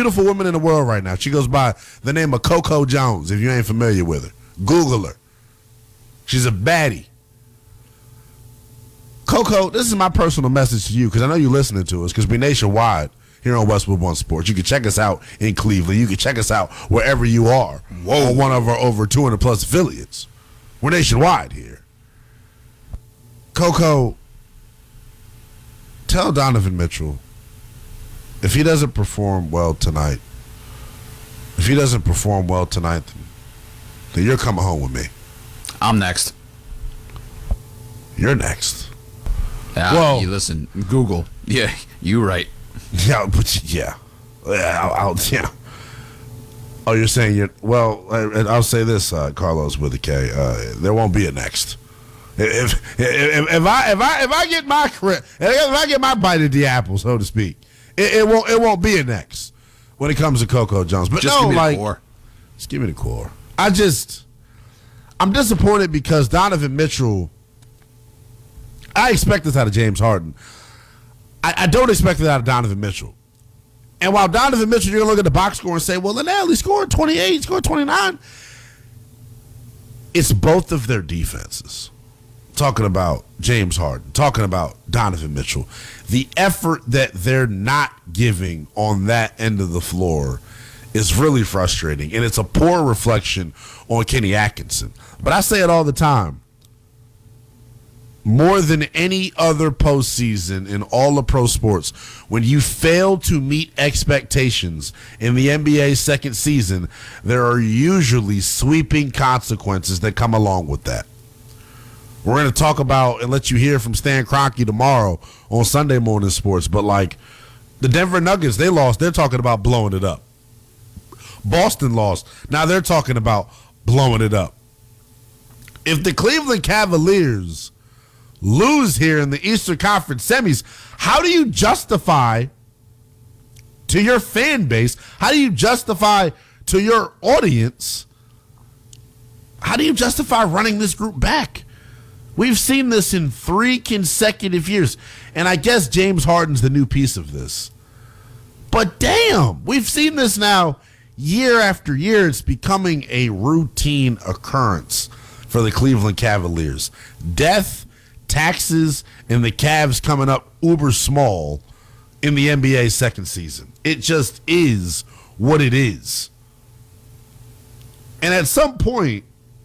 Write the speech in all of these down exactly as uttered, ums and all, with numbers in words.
beautiful woman in the world right now. She goes by the name of Coco Jones, if you ain't familiar with her. Google her. She's a baddie. Coco, this is my personal message to you because I know you're listening to us because we're nationwide here on Westwood One Sports. You can check us out in Cleveland. You can check us out wherever you are. Whoa. On one of our over two hundred plus affiliates. We're nationwide here. Coco, tell Donovan Mitchell if he doesn't perform well tonight, if he doesn't perform well tonight, then, then you're coming home with me. I'm next. You're next. Yeah, well, you listen, Google. Yeah, you right. Yeah, but yeah, yeah, I'll, I'll, yeah. Oh, you're saying you're well. And I'll say this, uh, Carlos with a K. Uh, there won't be a next. If, if if I if I if I get my if I get my bite of the apple, so to speak, it, it won't it won't be a next when it comes to Coco Jones. But just no, give me like, the core. Just give me the core. I just I'm disappointed because Donovan Mitchell. I expect this out of James Harden. I, I don't expect it out of Donovan Mitchell. And while Donovan Mitchell, you're going to look at the box score and say, well, Linnell, he scored twenty-eight, he scored twenty-nine. It's both of their defenses. Talking about James Harden, talking about Donovan Mitchell. The effort that they're not giving on that end of the floor is really frustrating. And it's a poor reflection on Kenny Atkinson. But I say it all the time. More than any other postseason in all of pro sports, when you fail to meet expectations in the N B A's second season, there are usually sweeping consequences that come along with that. We're going to talk about and let you hear from Stan Kroenke tomorrow on Sunday Morning Sports, but like the Denver Nuggets, they lost. They're talking about blowing it up. Boston lost. Now they're talking about blowing it up. If the Cleveland Cavaliers lose here in the Eastern Conference semis, how do you justify to your fan base, how do you justify to your audience, how do you justify running this group back? We've seen this in three consecutive years, and I guess James Harden's the new piece of this. But damn, we've seen this now year after year. It's becoming a routine occurrence for the Cleveland Cavaliers. Death, taxes, and the Cavs coming up uber small in the N B A's second season. It just is what it is. And at some point,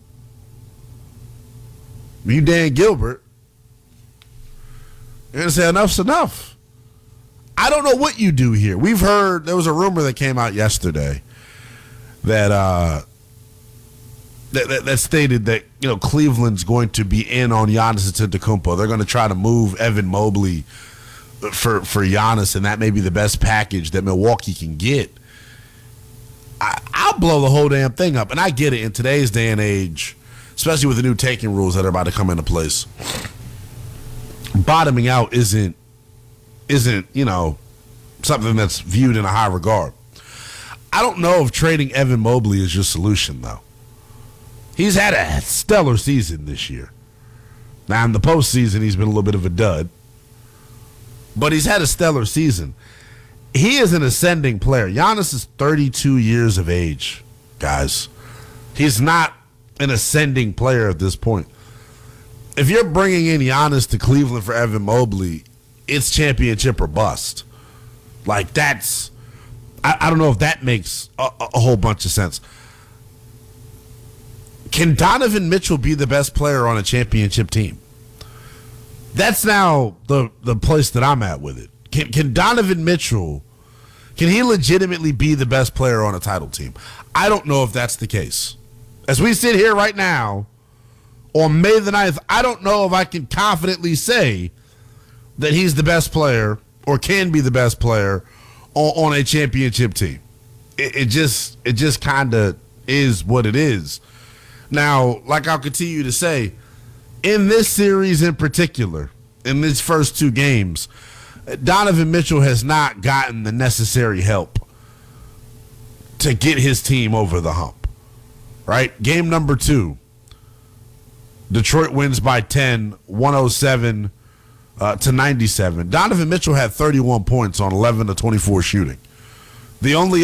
you, Dan Gilbert, you're going to say enough's enough. I don't know what you do here. We've heard, there was a rumor that came out yesterday that uh, that, that, that stated that, you know, Cleveland's going to be in on Giannis Antetokounmpo. They're going to try to move Evan Mobley for, for Giannis, and that may be the best package that Milwaukee can get. I, I'll blow the whole damn thing up, and I get it in today's day and age, especially with the new taking rules that are about to come into place. Bottoming out isn't, isn't, you know, something that's viewed in a high regard. I don't know if trading Evan Mobley is your solution, though. He's had a stellar season this year. Now, in the postseason, he's been a little bit of a dud. But he's had a stellar season. He is an ascending player. Giannis is thirty-two years of age, guys. He's not an ascending player at this point. If you're bringing in Giannis to Cleveland for Evan Mobley, it's championship or bust. Like, that's... I, I don't know if that makes a, a whole bunch of sense. Can Donovan Mitchell be the best player on a championship team? That's now the, the place that I'm at with it. Can, can Donovan Mitchell, can he legitimately be the best player on a title team? I don't know if that's the case. As we sit here right now, on May the ninth, I don't know if I can confidently say that he's the best player or can be the best player on, on a championship team. It, it just, it just kind of is what it is. Now, like I'll continue to say, in this series in particular, in these first two games, Donovan Mitchell has not gotten the necessary help to get his team over the hump, right? Game number two, Detroit wins by ten, one oh seven uh, to ninety-seven. Donovan Mitchell had thirty-one points on eleven to twenty-four shooting. The only